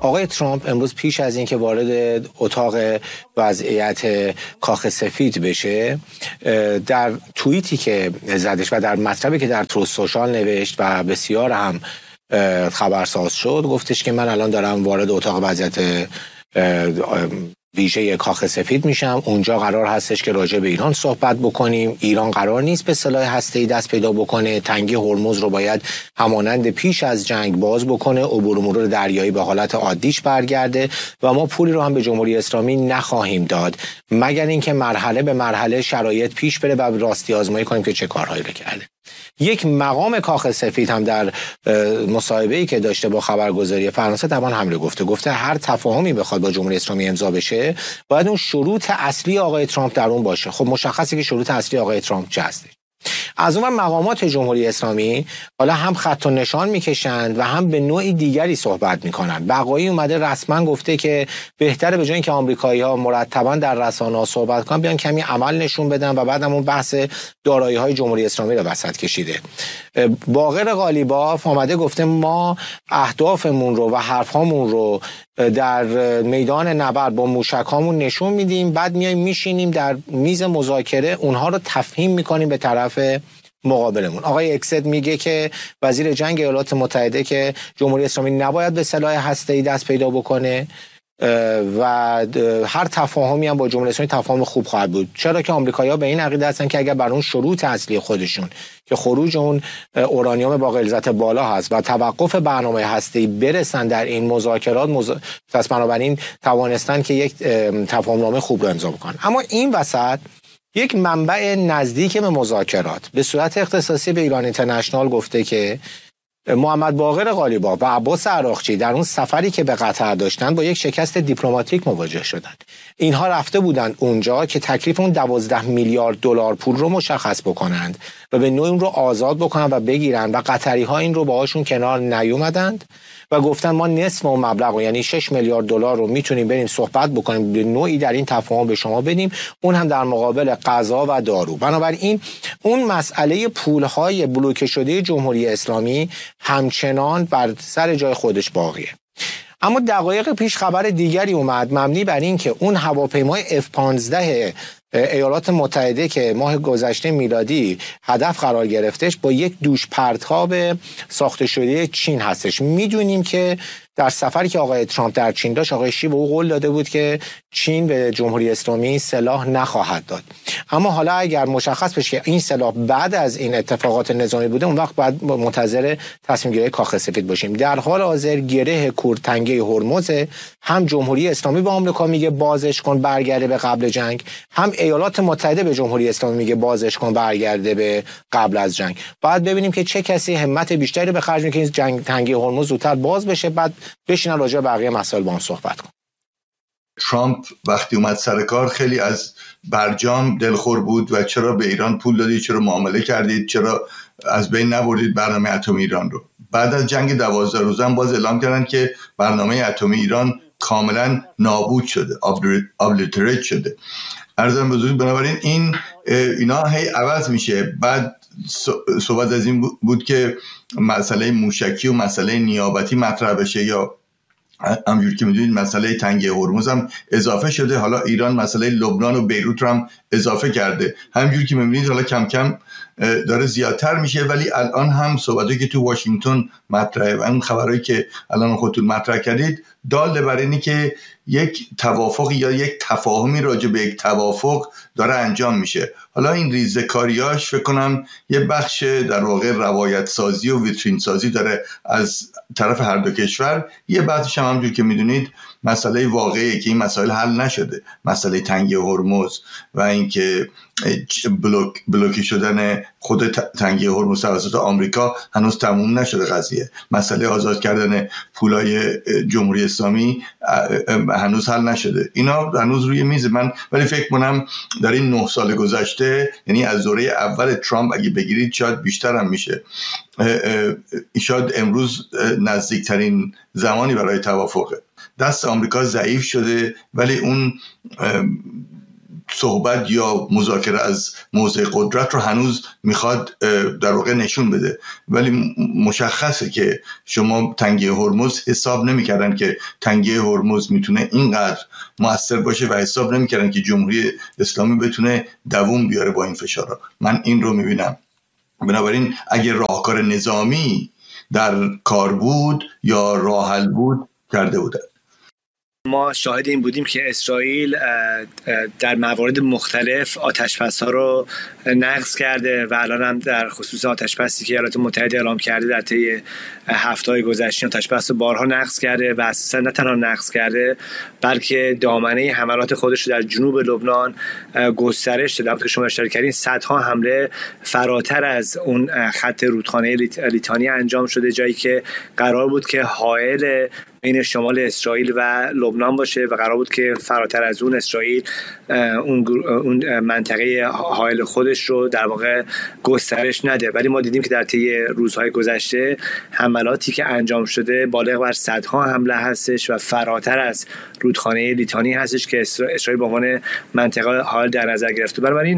آقای ترامپ امروز پیش از اینکه وارد اتاق وضعیت کاخ سفید بشه، در توییتی که زدش و در مطلبی که در تروث سوشال نوشت و بسیار هم خبرساز شد، گفتش که من الان دارم وارد اتاق وضعیت ویژه کاخ سفید میشم. اونجا قرار هستش که راجع به ایران صحبت بکنیم. ایران قرار نیست به سلاح هسته‌ای دست پیدا بکنه. تنگی هرمز رو باید همانند پیش از جنگ باز بکنه، عبور و مرور دریایی به حالت عادیش برگرده و ما پولی رو هم به جمهوری اسلامی نخواهیم داد مگر اینکه مرحله به مرحله شرایط پیش بره و راستی آزمایی کنیم که چه کارهایی رو کرده. یک مقام کاخ سفید هم در مصاحبه‌ای که داشته با خبرگزاری فرانسه طبعا همین گفته هر تفاهمی بخواد با جمهوری اسلامی امضا بشه باید اون شروط اصلی آقای ترامپ در اون باشه. خب مشخصه که شروط اصلی آقای ترامپ چه هست؟ از اون مقامات جمهوری اسلامی حالا هم خط و نشان میکشند و هم به نوعی دیگری صحبت میکنند. بقایی اومده رسما گفته که بهتره به جای اینکه آمریکایی‌ها مرتبا در رسانه‌ها صحبت کنن بیان کمی عمل نشون بدن و بعدم اون بحث دارایی‌های جمهوری اسلامی رو وسط کشیده. باقر غالیباف اومده گفته ما اهدافمون رو و حرفامون رو در میدان نبرد با موشک‌هامون نشون میدیم، بعد میایم میشینیم در میز مذاکره اونها رو تفهیم میکنیم به طرف مقابلمون. آقای اکسد میگه که وزیر جنگ ایالات متحده که جمهوری اسلامی نباید به سلاح هسته‌ای دست پیدا بکنه و هر تفاهمی هم با جمهوری اسلامی تفاهم خوب خواهد بود. چرا که آمریکایی‌ها به این عقیده هستن که اگر بر اون شروط اصلی خودشون که خروج اون اورانیوم با غلظت بالا هست و توقف برنامه هسته‌ای برسن در این مذاکرات پس بنابراین توانستن که یک تفاهمنامه خوب رو امضا بکنن. اما این وسط یک منبع نزدیک به مذاکرات به صورت اختصاصی به ایران اینترنشنال گفته که محمد باقر غالیباف و عباس عراقچی در اون سفری که به قطر داشتن با یک شکست دیپلماتیک مواجه شدند. اینها رفته بودند اونجا که تکلیف اون 12 میلیارد دلار پول رو مشخص بکنند و به نوعی اون رو آزاد بکنند و بگیرن و قطری ها این رو باهاشون کنار نیومدند و گفتن ما نصف اون مبلغ یعنی 6 میلیارد دلار رو میتونیم بریم صحبت بکنیم به نوعی در این تفاهم به شما بدیم، اون هم در مقابل غذا و دارو. بنابراین اون مسئله پولهای بلوکه شده جمهوری اسلامی همچنان بر سر جای خودش باقیه. اما دقایق پیش خبر دیگری اومد مبنی بر این که اون هواپیمای F-15 ایالات متحده که ماه گذشته میلادی هدف قرار گرفتش با یک دوش پرتاب ساخته شده چین هستش. میدونیم که در سفری که آقای ترامپ در چین داشت آقای شی به او قول داده بود که چین به جمهوری اسلامی سلاح نخواهد داد. اما حالا اگر مشخص بشه که این سلاح بعد از این اتفاقات نظامی بوده اون وقت باید منتظر تصمیم گیری کاخ سفید باشیم. در حال حاضر گره تنگه هرمز هم جمهوری اسلامی به آمریکا میگه بازش کن برگرده به قبل جنگ، هم ایالات متحده به جمهوری اسلامی میگه بازش کن برگرده به قبل از جنگ. باید ببینیم که چه کسی همت بیشتری به خرج میده که این جنگ تنگه هرمز زودتر باز بشه، بعد بشینن راجع به بقیه مسائل با هم صحبت کن. ترامپ وقتی اومد سر کار خیلی از برجام دلخور بود و چرا به ایران پول دادید، چرا معامله کردید، چرا از بین نبردید برنامه اتمی ایران رو. بعد از جنگ 12 روزه باز اعلام کردن که برنامه اتمی ایران کاملا نابود شده، ابلیتریت شده. عرضم بزرگ بنابراین اینا هی عوض میشه. بعد صحبت از این بود که مسئله موشکی و مسئله نیابتی مطرح بشه یا همونجوری که میدونید مسئله تنگه هرمز هم اضافه شده. حالا ایران مسئله لبنان و بیروت رو هم اضافه کرده. همونجوری که میبینید حالا کم کم داره زیادتر میشه، ولی الان هم صحبتی که تو واشنگتن مطرحه و اون خبرایی که الان خودتون مطرح کردید دال بر اینی که یک توافق یا یک تفاهمی راجع به یک توافق داره انجام میشه. حالا این ریزه‌کاریاش فکر کنم یه بخش در واقع روایت سازی و ویترین سازی داره از طرف هر دو کشور. یه بخشش هم همونجوری که میدونید مسئله واقعیه که این مسائل حل نشده، مسئله تنگه هرمز و اینکه بلوکی شدن خود تنگه هرمز توسط آمریکا هنوز تموم نشده قضیه. مسئله آزاد کردن پولای جمهوری اسلامی هنوز حل نشده. اینا هنوز روی میز من، ولی فکر کنم در این 9 سال گذشته، یعنی از دوره اول ترامپ اگه بگیرید شاید بیشتر هم میشه، شاید امروز نزدیکترین زمانی برای توافقه. دست آمریکا ضعیف شده ولی اون صحبت یا مذاکره از موضع قدرت رو هنوز میخواد در واقع نشون بده. ولی مشخصه که شما تنگه هرمز حساب نمیکردن که تنگه هرمز میتونه اینقدر مؤثر باشه و حساب نمیکردن که جمهوری اسلامی بتونه دووم بیاره با این فشارها. من این رو میبینم. بنابراین اگه راهکار نظامی در کار بود یا راه حل بود کرده بودن. ما شاهد این بودیم که اسرائیل در موارد مختلف آتش‌بس‌ها رو نقض کرده و الان هم در خصوص آتش‌بسی که ایالات متحده اعلام کرده در طی هفته‌های گذشته آتش‌بس رو بارها نقض کرده و اساساً نه تنها نقض کرده بلکه دامنه حملات خودش رو در جنوب لبنان گسترش داده. که شما اشاره کردین صدها حمله فراتر از اون خط رودخانه لیتانی انجام شده، جایی که قرار بود که حائل بین شمال اسرائیل و لبنان باشه و قرار بود که فراتر از اون اسرائیل اون منطقه حائل خودش رو در واقع گسترش نده. ولی ما دیدیم که در طی روزهای گذشته حملاتی که انجام شده بالغ بر صدها حمله هستش و فراتر از رودخانه لیتانی هستش که اسرائیل به عنوان منطقه حائل در نظر گرفته. بنابراین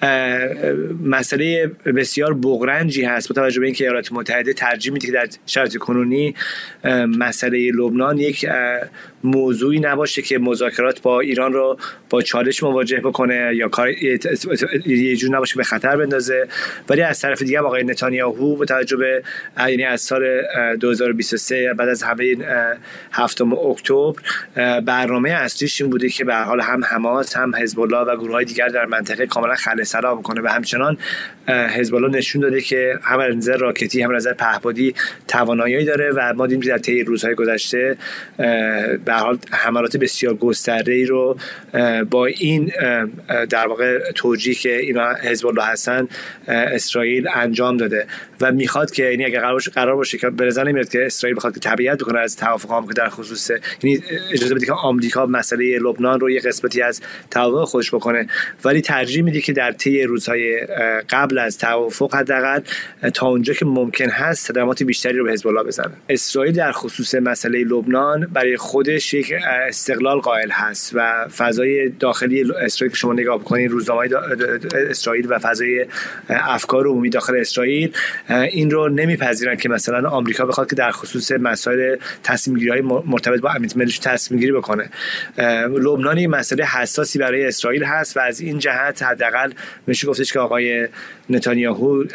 مسئله بسیار بغرنجی هست با توجه به اینکه ایالات متحده ترجیح میده که در شرایط کنونی مسئله لبنان یک موضوعی نباشه که مذاکرات با ایران رو با چالش مواجه بکنه یا کار یه جور نباشه به خطر بندازه. ولی از طرف دیگه آقای نتانیاهو با توجه به یعنی از سال 2023 بعد از حمله 7 اکتبر برنامه اصلیش این بوده که به هر حال هم حماس هم حزب الله و گروه‌های دیگر در منطقه کاملا خلع سلاح کنه و همچنان حزب الله نشون داده که هم از نظر راکتی هم از نظر پهپادی توانایی داره و ما دیدیم در طی روزهای گذشته به هر حال حملات بسیار گسترده‌ای رو با این در واقع توجیه که اینا حزب الله هستن اسرائیل انجام داده و میخواد که یعنی اگه قرار باشه که به نظر نمیاد که اسرائیل بخواد که تبعیت بکنه از توافقام که در خصوص یعنی اجازه بده که آمریکا مسئله لبنان رو یه قسمتی از توافق خودش بکنه، ولی ترجیح میده که در طی روزهای قبل از توافق حداقل تا اونجا که ممکن هست صدمات بیشتری رو به حزب الله بزنه. اسرائیل در خصوص مسئله لبنان برای خودش یک استقلال قائل هست و فضای داخلی اسرائیل که شما نگاه بکنید روزنامه‌های اسرائیل و فضای افکار عمومی داخل اسرائیل این رو نمیپذیرن که مثلا آمریکا بخواد که در خصوص مسائل تصمیم‌گیری‌های مرتبط با امنیت ملی تصمیم‌گیری بکنه. لبنان یک مسئله حساسی برای اسرائیل هست و از این جهت حداقل میشه گفتش که آقای نتانیاهو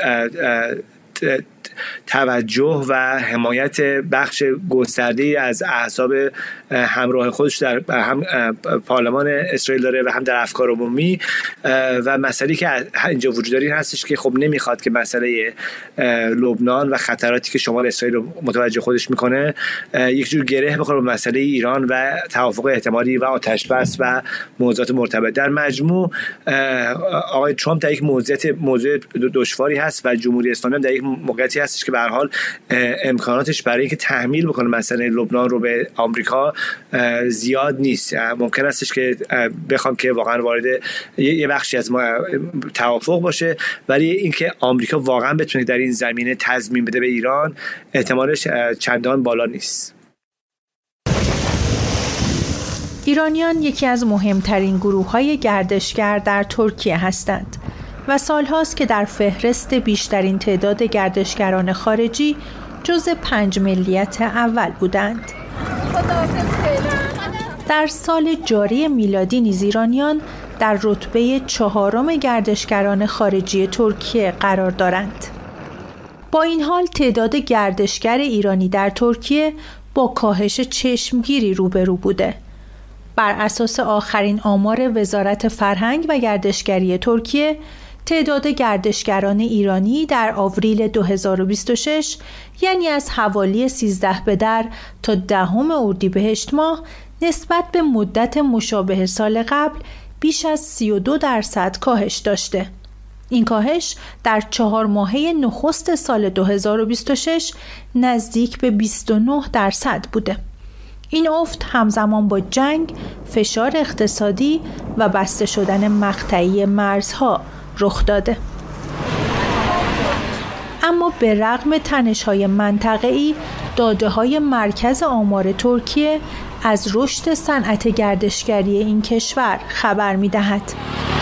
توجه و حمایت بخش گسترده‌ای از احزاب همراه خودش در هم پارلمان اسرائیل داره و هم در افکار عمومی و مسئله که اینجا وجود داره هستش که خب نمیخواد که مسئله لبنان و خطراتی که شمال اسرائیل رو متوجه خودش میکنه یک جور گره بخوره به مسئله ایران و توافق احتمالی و آتش‌بس و موضوعات مرتبط. در مجموع آقای ترامپ در یک موضوع دشواری هست و جمهوری اسلامی در یک موقعیتی هستش که به هر حال امکاناتش برای اینکه تحمیل بکنه مسئله لبنان رو به آمریکا زیاد نیست. ممکن استش که بخوام که واقعا وارد یه بخشی از توافق باشه، ولی اینکه آمریکا واقعا بتونه در این زمینه تضمین بده به ایران احتمالش چندان بالا نیست. ایرانیان یکی از مهمترین گروه‌های گردشگر در ترکیه هستند و سالهاست که در فهرست بیشترین تعداد گردشگران خارجی جزو 5 ملیت اول بودند. در سال جاری میلادی نیز ایرانیان در رتبه 4 گردشگران خارجی ترکیه قرار دارند. با این حال تعداد گردشگر ایرانی در ترکیه با کاهش چشمگیری روبرو بوده. بر اساس آخرین آمار وزارت فرهنگ و گردشگری ترکیه، تعداد گردشگران ایرانی در آوریل 2026 یعنی از حوالی 13 بدر تا 10 اردیبهشت ماه نسبت به مدت مشابه سال قبل بیش از 32% کاهش داشته. این کاهش در 4 ماهه نخست سال 2026 نزدیک به 29% بوده. این افت همزمان با جنگ، فشار اقتصادی و بسته شدن مقطعی مرزها رخ داده. اما به رغم تنش‌های منطقه‌ای، داده‌های مرکز آمار ترکیه از رشد صنعت گردشگری این کشور خبر می‌دهد.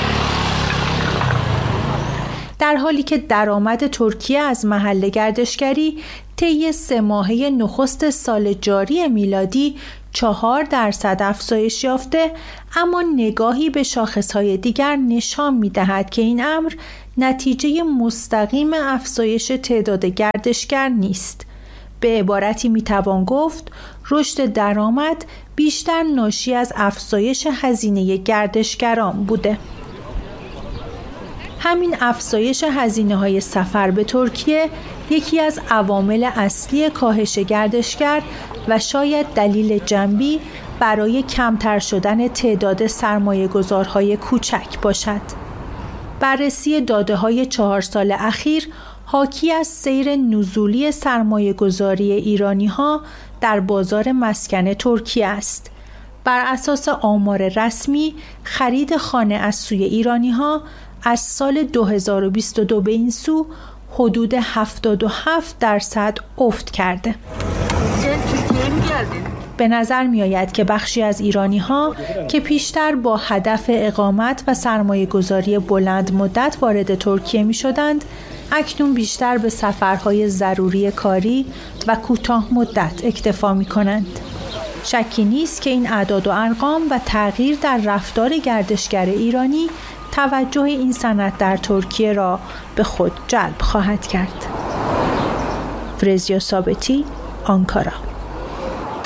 در حالی که درآمد ترکیه از محل گردشگری طی 3 ماهه نخست سال جاری میلادی 4% افزایش یافته، اما نگاهی به شاخص‌های دیگر نشان می‌دهد که این امر نتیجه مستقیم افزایش تعداد گردشگر نیست. به عبارتی می‌توان گفت رشد درآمد بیشتر ناشی از افزایش هزینه گردشگران بوده. همین افزایش هزینه‌های سفر به ترکیه یکی از عوامل اصلی کاهش گردشگر و شاید دلیل جنبی برای کمتر شدن تعداد سرمایه‌گذارهای کوچک باشد. بررسی داده‌های 4 سال اخیر حاکی از سیر نزولی سرمایه‌گذاری ایرانی‌ها در بازار مسکن ترکیه است. بر اساس آمار رسمی، خرید خانه از سوی ایرانی‌ها از سال 2022 به این سو حدود 77% افت کرده. به نظر می آید که بخشی از ایرانی‌ها که پیشتر با هدف اقامت و سرمایه‌گذاری بلند مدت وارد ترکیه می شدند، اکنون بیشتر به سفرهای ضروری کاری و کوتاه مدت اکتفا می کنند. شکی نیست که این اعداد و ارقام و تغییر در رفتار گردشگر ایرانی توجه این صنعت در ترکیه را به خود جلب خواهد کرد. فرزیا ثابتی، آنکارا.